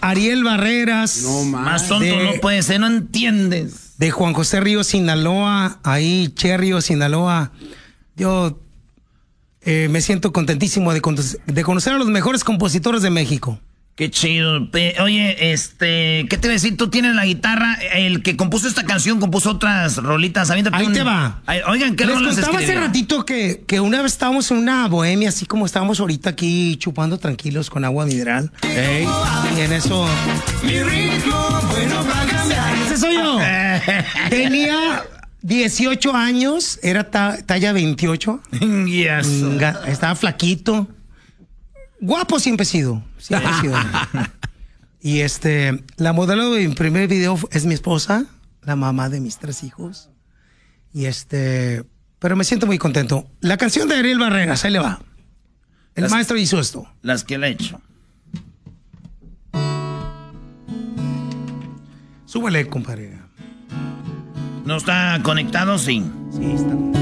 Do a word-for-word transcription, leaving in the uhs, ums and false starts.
Ariel Barreras. No, más tonto de, no puede ser, no entiendes. De Juan José Ríos, Sinaloa, ahí, Cherrio, Sinaloa. Yo eh, me siento contentísimo de, de conocer a los mejores compositores de México. Qué chido. Oye, este, ¿qué te voy a decir? Tú tienes la guitarra, el que compuso esta canción compuso otras rolitas. Aviéntate Ahí un... te va. Ay, oigan, ¿qué Les rolas contaba escribió? hace ratito que, que una vez estábamos en una bohemia, así como estábamos ahorita aquí chupando tranquilos con agua mineral. Ey, y en eso... Mi ritmo, bueno, para cambiar. Ese soy yo. Tenía dieciocho años, era ta talla veintiocho. Yes. Estaba flaquito. Guapo siempre he sido. Siempre he sido. Y este, la modelo de mi primer video es mi esposa, la mamá de mis tres hijos. Y este, pero me siento muy contento. La canción de Ariel Barreras, ahí le va. El las, maestro hizo esto. Las que le he hecho. Súbele, compadre. ¿No está conectado? Sí. Sí, está.